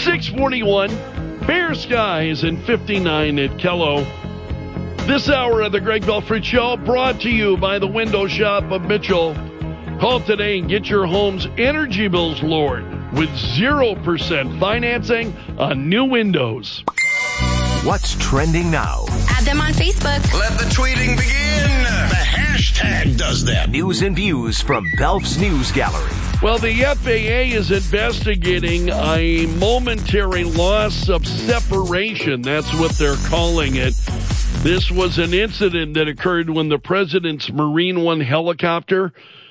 641, fair skies and 59 at Kello. This hour of the Greg Belford Show brought to you by the Window Shop of Mitchell. Call today and get your home's energy bills lowered with 0% financing on new windows. What's trending now? Add them on Facebook. Let the tweeting begin. The hashtag does that. News and views from Belf's News Gallery. Well, the FAA is investigating a momentary loss of separation. That's what they're calling it. This was an incident that occurred when the president's Marine One helicopter